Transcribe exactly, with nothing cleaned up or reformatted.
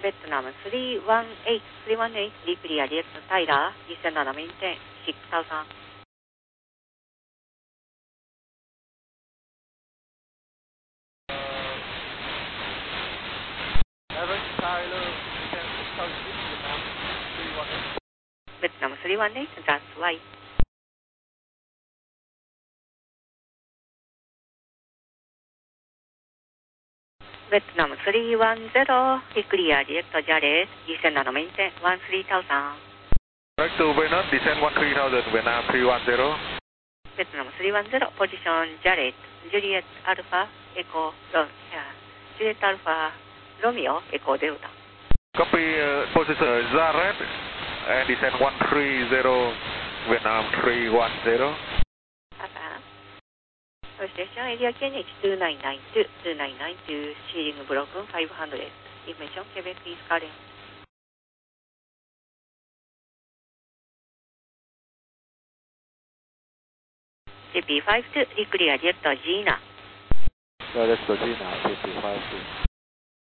ベトナムさんいちはち、さんいちはち、リクリアディレクトタイラー、にせんななメインテン、ろくさん。ベトナムさんいちはち、that's right. ベトナムさんいちはちゼロ、リクリアディレクトジャレー、にせんななメインテン、じゅうさんさん。 Back to Vietnam, descend one three thousand, Vietnam three one zero. ベトナムさんいちはちゼロ、ポジションジャレット、ジュリエットアルファ、エコ、ロン、ジュリエットアルファ、ロミオ、エコデルタ。 Copy uh, position Zaret and descend one three zero, Vietnam three one zero. パパ。そして、ションエリア ケーエイチにーきゅうきゅうにー、にーきゅうきゅう、シーリングブロックンごひゃく。インメーション、ケベック、イースカレン。ジェーピーごじゅうに、リクリアディレクト、ジーナ。 Yeah, let's go Gina, fifty-five two.